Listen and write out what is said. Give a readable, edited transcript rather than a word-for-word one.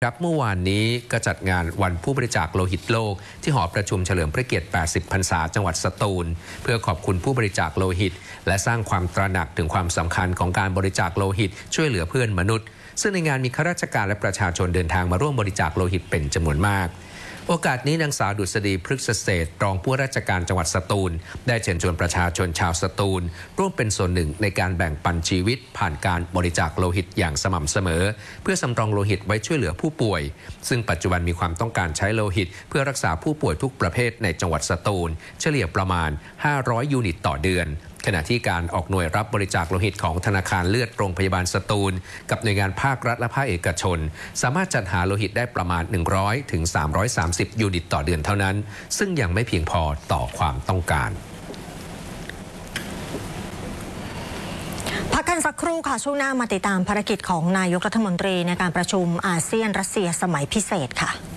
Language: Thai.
ครับเมื่อวานนี้ก็จัดงานวันผู้บริจาคโลหิตโลกที่หอประชุมเฉลิมพระเกียรติ 80 พรรษาจังหวัดสตูลเพื่อขอบคุณผู้บริจาคโลหิตและสร้างความตระหนักถึงความสำคัญของการบริจาคโลหิตช่วยเหลือเพื่อนมนุษย์ซึ่งในงานมีข้าราชการและประชาชนเดินทางมาร่วมบริจาคโลหิตเป็นจำนวนมากโอกาสนี้นางสาวดุษฎีพฤกษเศรษฐ์รองผู้ราชการจังหวัดสตูลได้เชิญชวนประชาชนชาวสตูลร่วมเป็นส่วนหนึ่งในการแบ่งปันชีวิตผ่านการบริจาคโลหิตอย่างสม่ำเสมอเพื่อสำรองโลหิตไว้ช่วยเหลือผู้ป่วยซึ่งปัจจุบันมีความต้องการใช้โลหิตเพื่อรักษาผู้ป่วยทุกประเภทในจังหวัดสตูลเฉลี่ยประมาณ500ยูนิตต่อเดือนขณะที่การออกหน่วยรับบริจาคโลหิตของธนาคารเลือดโรงพยาบาลสตูลกับหน่วยงานภาครัฐและภาคเอกชนสามารถจัดหาโลหิตได้ประมาณ100ถึง330ยูนิตต่อเดือนเท่านั้นซึ่งยังไม่เพียงพอต่อความต้องการพักกันสักครู่ค่ะช่วงหน้ามาติดตามภารกิจของนายกรัฐมนตรีในการประชุมอาเซียนรัสเซียสมัยพิเศษค่ะ